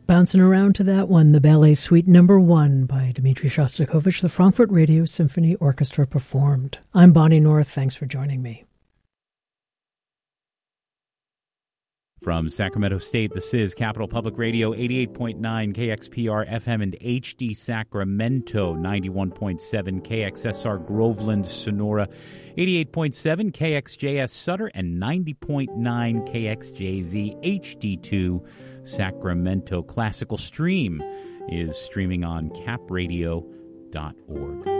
Bouncing around to that one, the Ballet Suite No. 1 by Dmitri Shostakovich, the Frankfurt Radio Symphony Orchestra performed. I'm Bonnie North. Thanks for joining me. From Sacramento State, this is Capital Public Radio, 88.9 KXPR FM and HD Sacramento, 91.7 KXSR Groveland, Sonora, 88.7 KXJS Sutter, and 90.9 KXJZ HD2 Sacramento. Classical Stream is streaming on capradio.org.